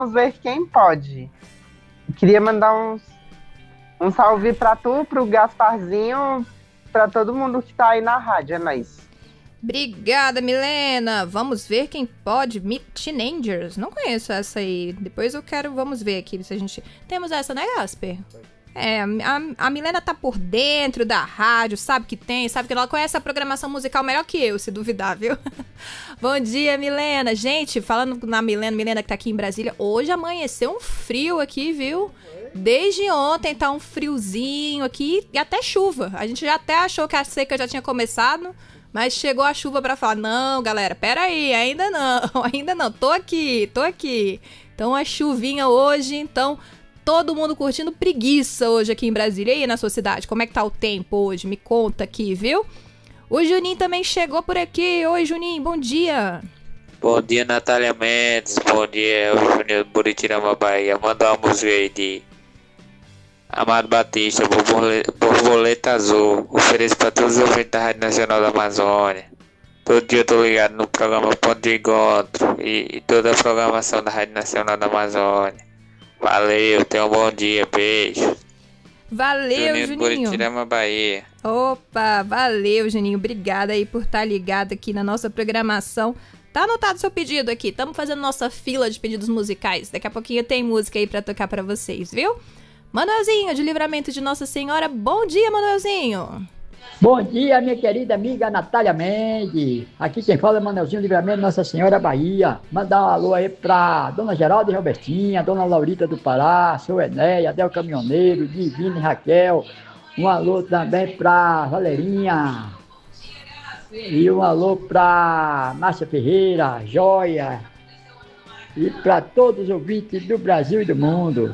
ver quem pode. Queria mandar um salve pra tu, pro Gasparzinho, pra todo mundo que tá aí na rádio, é nóis. Obrigada, Milena. Vamos ver quem pode. Teenagers. Não conheço essa aí. Depois vamos ver aqui se a gente... Temos essa, né, Gasper? A Milena tá por dentro da rádio, sabe que tem, sabe que ela conhece a programação musical melhor que eu, se duvidar, viu? Bom dia, Milena. Gente, falando na Milena que tá aqui em Brasília, hoje amanheceu um frio aqui, viu? Desde ontem tá um friozinho aqui e até chuva. A gente já até achou que a seca já tinha começado, mas chegou a chuva pra falar, não, galera, peraí, ainda não, tô aqui. Então a chuvinha hoje, então... Todo mundo curtindo preguiça hoje aqui em Brasília. E aí na sua cidade, como é que tá o tempo hoje? Me conta aqui, viu? O Juninho também chegou por aqui. Oi, Juninho, bom dia. Bom dia, Natália Mendes. Bom dia, o Juninho do Buritirama, Bahia. Manda uma música aí de Amado Batista, Borboleta Azul. Ofereço pra todos os ouvintes da Rádio Nacional da Amazônia. Todo dia eu tô ligado no programa Ponto de Encontro e toda a programação da Rádio Nacional da Amazônia. Valeu, tenha um bom dia, beijo. Valeu, Juninho. Buritirama, Bahia. Opa, valeu, Juninho. Obrigada aí por estar ligado aqui na nossa programação. Tá anotado seu pedido aqui. Estamos fazendo nossa fila de pedidos musicais. Daqui a pouquinho tem música aí pra tocar pra vocês, viu? Manuelzinho, de Livramento de Nossa Senhora. Bom dia, Manuelzinho. Bom dia, minha querida amiga Natália Mendes. Aqui quem fala é Manuelzinho, Livramento de Nossa Senhora, Bahia. Mandar um alô aí pra Dona Geralda e Robertinha, Dona Laurita do Pará, seu Enéia, Del Caminhoneiro, Divina e Raquel. Um alô também pra Valerinha. E um alô pra Márcia Ferreira, Joia. E pra todos os ouvintes do Brasil e do mundo.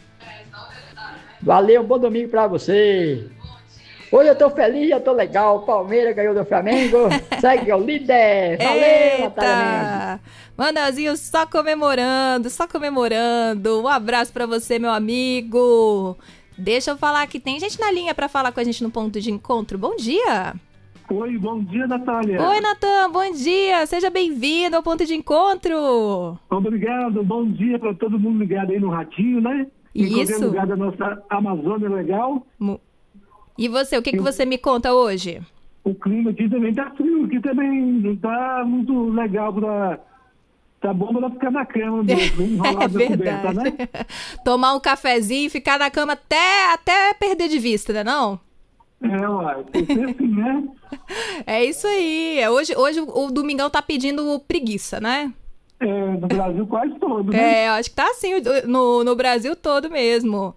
Valeu, um bom domingo pra você. Hoje eu tô feliz, eu tô legal. O Palmeiras ganhou do Flamengo. Segue o líder. Valeu, Natália. Manuelzinho só comemorando. Um abraço pra você, meu amigo. Deixa eu falar que tem gente na linha pra falar com a gente no ponto de encontro. Bom dia. Oi, bom dia, Natália. Oi, Natan, bom dia. Seja bem-vindo ao ponto de encontro. Obrigado, bom dia pra todo mundo ligado aí no ratinho, né? Em qualquer lugar da nossa Amazônia legal. E você, o que você me conta hoje? O clima aqui também tá frio, aqui também não tá muito legal tá bom pra ficar na cama mesmo, enrolado na coberta, né? Tomar um cafezinho e ficar na cama até perder de vista, né não? Uai, tem que ser assim, né? É isso aí. Hoje o Domingão tá pedindo preguiça, né? No Brasil quase todo, né? Eu acho que tá assim no Brasil todo mesmo.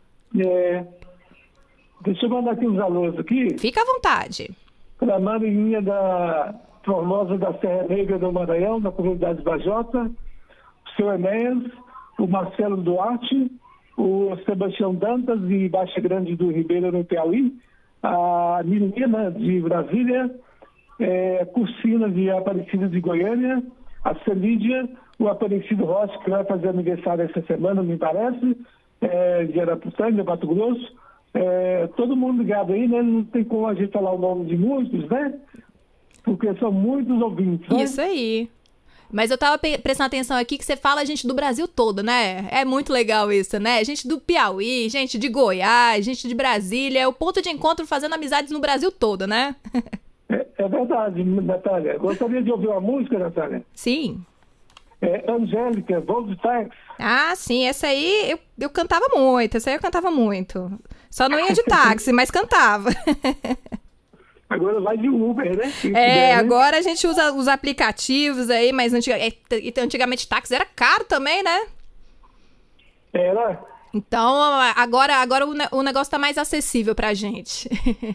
Deixa eu mandar aqui uns alôs aqui. Fica à vontade. Para a Marininha da Formosa da Serra Negra do Maranhão, da comunidade Bajota, o seu Enéas, o Marcelo Duarte, o Sebastião Dantas e Baixa Grande do Ribeiro no Piauí, a Nilina de Brasília, Cursina de Aparecida de Goiânia, a Celídia, o Aparecido Rossi, que vai fazer aniversário essa semana, me parece, de Arapuçanga, Mato Grosso. Todo mundo ligado aí, né? Não tem como a gente falar o nome de muitos, né? Porque são muitos ouvintes, né? Isso aí. Mas eu tava prestando atenção aqui que você fala gente do Brasil todo, né? É muito legal isso, né? Gente do Piauí, gente de Goiás, gente de Brasília. É o ponto de encontro fazendo amizades no Brasil todo, né? É verdade, Natália. Gostaria de ouvir uma música, Natália? Sim. Angélica, Vogue Tax. Ah, sim, essa aí eu cantava muito. Só não ia de táxi, mas cantava. Agora vai de Uber, né? Agora a gente usa os aplicativos aí, mas antigamente táxi era caro também, né? Era. Então, agora o negócio tá mais acessível pra gente.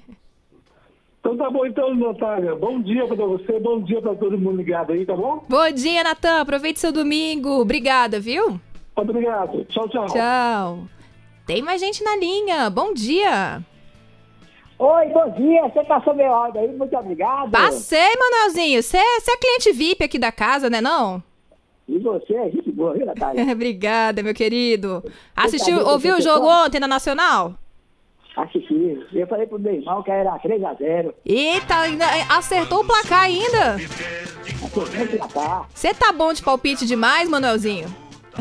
Então tá bom, então, Natália. Bom dia pra você, bom dia pra todo mundo ligado aí, tá bom? Bom dia, Natan. Aproveite seu domingo. Obrigada, viu? Obrigado. Tchau, tchau. Tchau. Tem mais gente na linha. Bom dia. Oi, bom dia. Você passou meu áudio aí, muito obrigado. Passei, Manuelzinho. Você é cliente VIP aqui da casa, né não? E você é gente boa, viu, Natália? Obrigada, meu querido. Ouviu o jogo ontem na Nacional? Assisti. Eu falei pro meu irmão que era 3-0. Eita, acertou o placar ainda. Acertou o placar. Você tá bom de palpite demais, Manuelzinho?